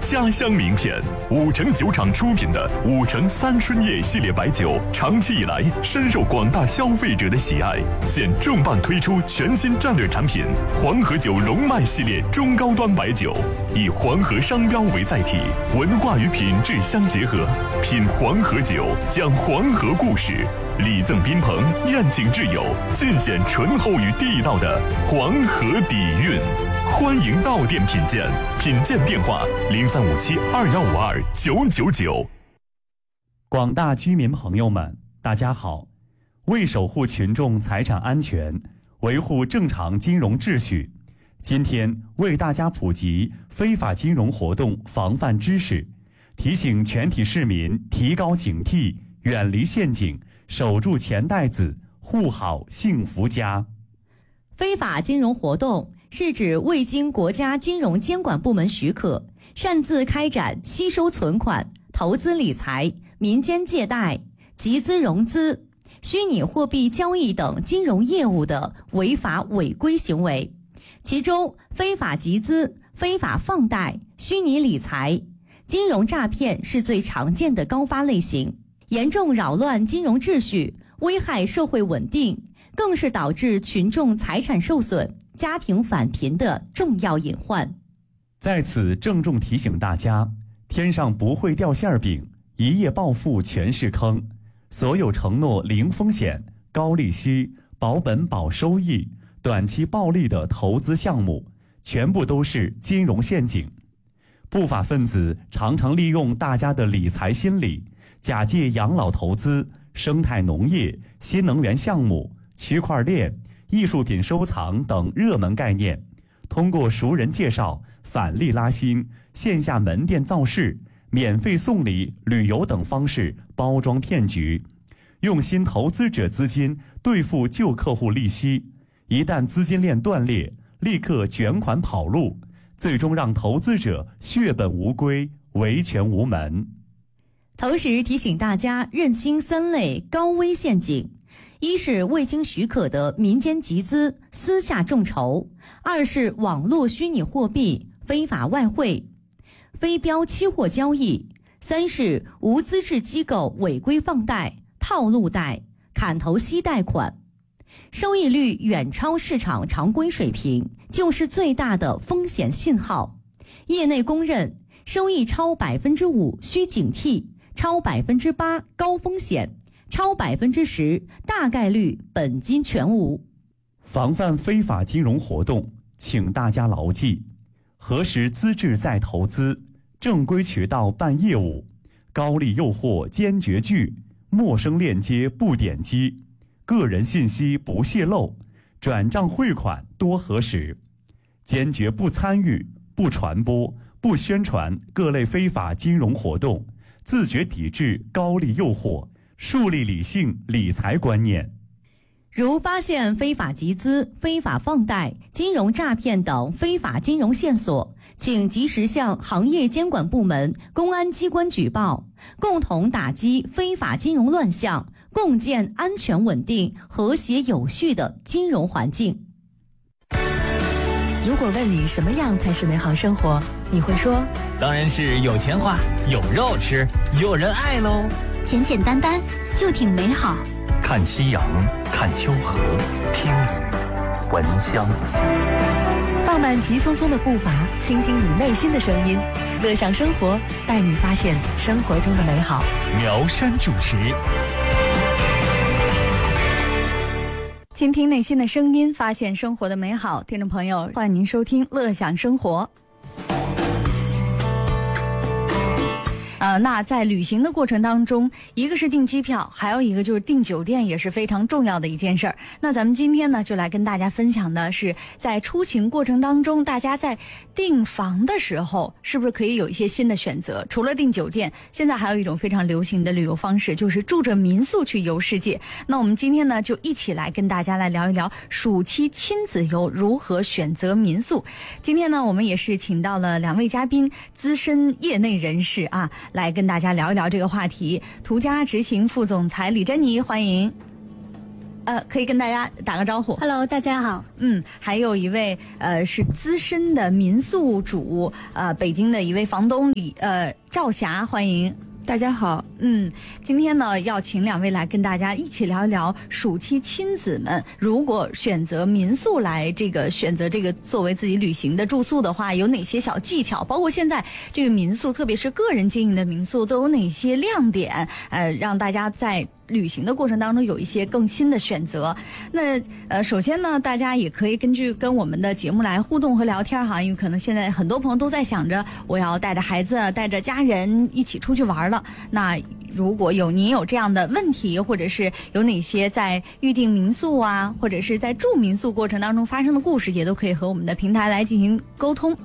家乡名片。5城酒厂出品的5城3春夜系列白酒，长期以来深受广大消费者的喜爱。现重磅推出全新战略产品黄河酒龙脉系列中高端白酒，以黄河商标为载体，文化与品质相结合，品黄河酒，讲黄河故事，礼赠宾朋，宴请挚友，尽显醇厚与地道的黄河底蕴。欢迎到店品鉴，品鉴电话035721529999。 广大居民朋友们，大家好。为守护群众财产安全，维护正常金融秩序，今天为大家普及非法金融活动防范知识，提醒全体市民提高警惕，远离陷阱，守住钱袋子，护好幸福家。 非法金融活动是指未经国家金融监管部门许可，擅自开展吸收存款、投资理财、民间借贷、集资融资、虚拟货币交易等金融业务的违法违规行为。其中，非法集资、非法放贷、虚拟理财、金融诈骗是最常见的高发类型，严重扰乱金融秩序，危害社会稳定，更是导致群众财产受损、家庭返贫的重要隐患。 在此郑重提醒大家，天上不会掉馅饼，一夜暴富全是坑。所有承诺零风险、高利息、保本保收益、短期暴利的投资项目，全部都是金融陷阱。不法分子常常利用大家的理财心理，假借养老投资、生态农业、新能源项目、区块链、艺术品收藏等热门概念，通过熟人介绍、返利拉新、线下门店造势、免费送礼、旅游等方式包装骗局，用新投资者资金兑付旧客户利息，一旦资金链断裂，立刻卷款跑路，最终让投资者血本无归，维权无门。 同时提醒大家认清3类高危陷阱：一是未经许可的民间集资、私下众筹；二是网络虚拟货币、非法外汇、非标期货交易；三是无资质机构违规放贷、套路贷、砍头息贷款，收益率远超市场常规水平，就是最大的风险信号。业内公认，收益超 5% 需警惕，超 8% 高风险，超 10% 大概率本金全无。 防范非法金融活动，请大家牢记：核实资质再投资，正规渠道办业务，高利诱惑坚决拒，陌生链接不点击，个人信息不泄露，转账汇款多核实，坚决不参与、不传播、不宣传各类非法金融活动，自觉抵制高利诱惑，树立理性理财观念。 如发现非法集资、非法放贷、金融诈骗等非法金融线索，请及时向行业监管部门、公安机关举报，共同打击非法金融乱象，共建安全稳定、和谐有序的金融环境。 如果问你什么样才是美好生活，你会说， 当然是有钱花、有肉吃、有人爱喽。 简简单单就挺美好。 看夕阳，看秋荷，听雨，闻香。 放慢急匆匆的步伐，倾听你内心的声音。乐享生活，带你发现生活中的美好。 苗山主持。 倾听内心的声音，发现生活的美好。听众朋友，欢迎您收听乐享生活。那在旅行的过程当中，一个是订机票，还有一个就是订酒店，也是非常重要的一件事儿。那咱们今天呢，就来跟大家分享的是，在出行过程当中，大家在订房的时候，是不是可以有一些新的选择？除了订酒店，现在还有一种非常流行的旅游方式，就是住着民宿去游世界。那我们今天呢，就一起来跟大家来聊一聊暑期亲子游如何选择民宿。今天呢，我们也是请到了2位嘉宾，资深业内人士啊，来跟大家聊一聊这个话题。途家执行副总裁李珍妮，欢迎。 可以跟大家打个招呼。 Hello， 大家好。 还有一位是资深的民宿主，北京的一位房东赵霞，欢迎。 大家好， 今天呢要请两位来跟大家一起聊一聊暑期亲子们如果选择民宿来选择作为自己旅行的住宿的话，有哪些小技巧？包括现在这个民宿，特别是个人经营的民宿，都有哪些亮点？让大家在旅行的过程当中有一些更新的选择。那首先呢，大家也可以根据跟我们的节目来互动和聊天哈，因为可能现在很多朋友都在想着我要带着孩子带着家人一起出去玩了。那如果您有这样的问题，或者是有哪些在预订民宿啊，或者是在住民宿过程当中发生的故事，也都可以和我们的平台来进行沟通。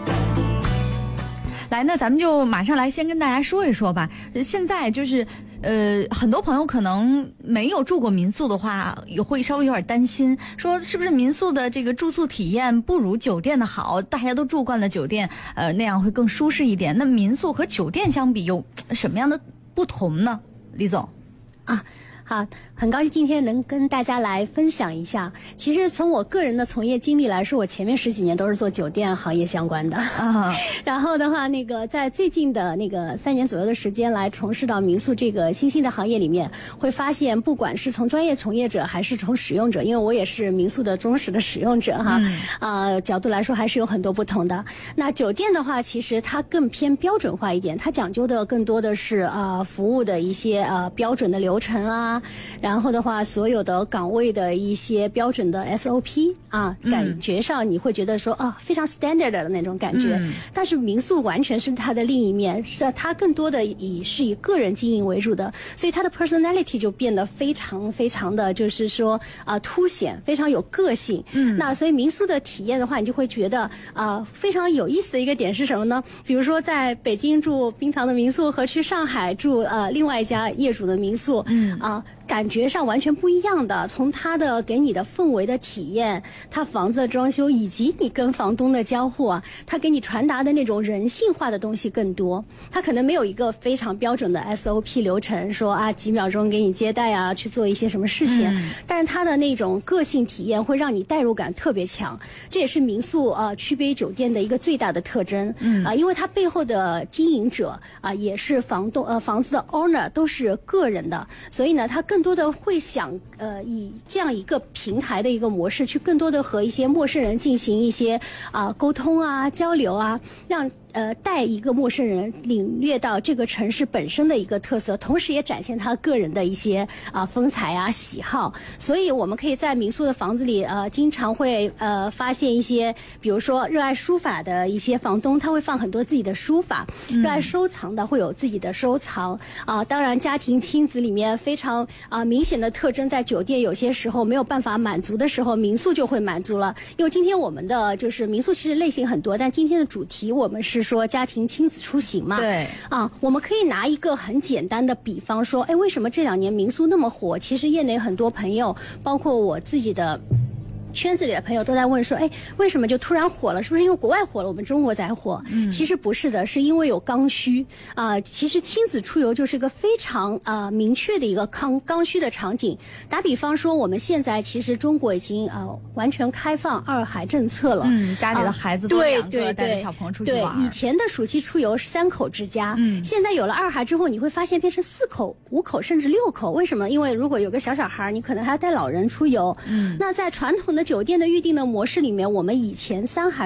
来，那咱们就马上来先跟大家说一说吧。现在就是很多朋友可能没有住过民宿的话，也会稍微有点担心，说是不是民宿的这个住宿体验不如酒店的好？大家都住惯了酒店，那样会更舒适一点。那民宿和酒店相比有什么样的不同呢？李总好，很高兴今天能跟大家来分享一下。其实从我个人的从业经历来说，我前面10几年都是做酒店行业相关的。然后的话，在最近的3年左右的时间来从事到民宿这个新兴的行业里面，会发现不管是从专业从业者还是从使用者，因为我也是民宿的忠实的使用者角度来说还是有很多不同的。那酒店的话，其实它更偏标准化一点，它讲究的更多的是服务的一些标准的流程啊。然后的话，所有的岗位的一些标准的 SOP 感觉上你会觉得说非常 standard 的那种感觉。但是民宿完全是它的另一面，是它更多的是以个人经营为主的，所以它的 personality 就变得非常非常的就是说凸显，非常有个性。那所以民宿的体验的话，你就会觉得非常有意思的一个点是什么呢？比如说在北京住冰堂的民宿和去上海住另外一家业主的民宿感觉上完全不一样的。从它的给你的氛围的体验，它房子的装修以及你跟房东的交互它给你传达的那种人性化的东西更多。它可能没有一个非常标准的 SOP 流程，说几秒钟给你接待去做一些什么事情，但是它的那种个性体验会让你代入感特别强。这也是民宿区别于酒店的一个最大的特征。因为它背后的经营者也是房东房子的 owner 都是个人的，所以呢它更多的会想以这样一个平台的一个模式去更多的和一些陌生人进行一些沟通交流让带一个陌生人领略到这个城市本身的一个特色，同时也展现他个人的一些风采喜好。所以我们可以在民宿的房子里经常会发现一些，比如说热爱书法的一些房东，他会放很多自己的书法；热爱收藏的会有自己的收藏当然家庭亲子里面非常明显的特征，在酒店有些时候没有办法满足的时候，民宿就会满足了。因为今天我们的就是民宿其实类型很多，但今天的主题我们是说家庭亲子出行嘛。 对我们可以拿一个很简单的比方说，为什么这2年民宿那么火？其实业内很多朋友，包括我自己的圈子里的朋友都在问说，为什么就突然火了？是不是因为国外火了，我们中国才火？其实不是的，是因为有刚需其实亲子出游就是一个非常明确的一个刚需的场景。打比方说，我们现在其实中国已经完全开放2孩政策了。 家里的孩子都2个，带着小朋友出去玩。 对，以前的暑期出游是3口之家，现在有了2孩之后，你会发现变成4口、5口甚至6口。为什么？因为如果有个小孩，你可能还要带老人出游。那在传统的酒店的预订的模式里面，我们以前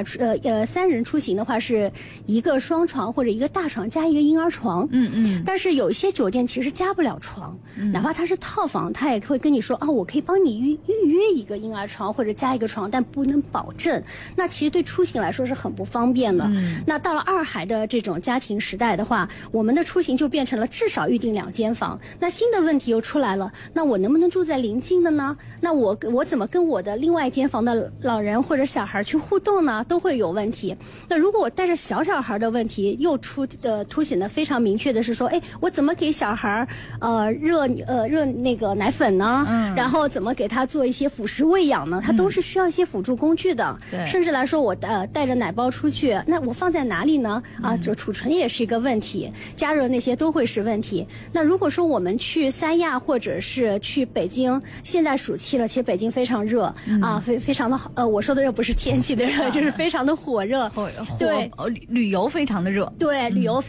3人出行的话是一个双床或者一个大床加一个婴儿床。但是有一些酒店其实加不了床，哪怕它是套房，它也会跟你说我可以帮你预约一个婴儿床或者加一个床，但不能保证。那其实对出行来说是很不方便的。那到了2孩的这种家庭时代的话，我们的出行就变成了至少预订2间房。那新的问题又出来了，那我能不能住在邻近的呢？那我怎么跟我的另外大间房的老人或者小孩去互动呢，都会有问题。那如果我带着小孩的问题，又凸显的非常明确的是说，哎，我怎么给小孩热那个奶粉呢？然后怎么给他做一些辅食喂养呢？它都是需要一些辅助工具的。 对， 甚至来说，我带着奶包出去，那我放在哪里呢？这储存也是一个问题，加热那些都会是问题。那如果说我们去三亚或者是去北京，现在暑期了，其实北京非常热非常的我说的热不是天气的热，就是非常的火热。对， 旅游非常的热。 对，旅游